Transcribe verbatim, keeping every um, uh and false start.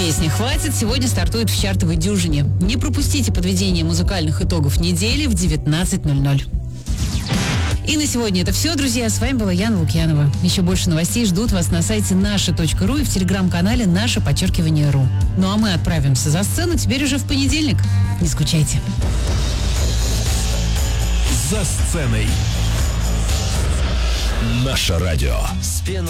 Песня «Хватит» сегодня стартует в чартовой дюжине. Не пропустите подведение музыкальных итогов недели в девятнадцать ноль ноль. И на сегодня это все, друзья. С вами была Яна Лукьянова. Еще больше новостей ждут вас на сайте наша точка ру и в телеграм-канале «Наше подчеркивание РУ». Ну а мы отправимся за сцену теперь уже в понедельник. Не скучайте. За сценой. Наше радио. С пеной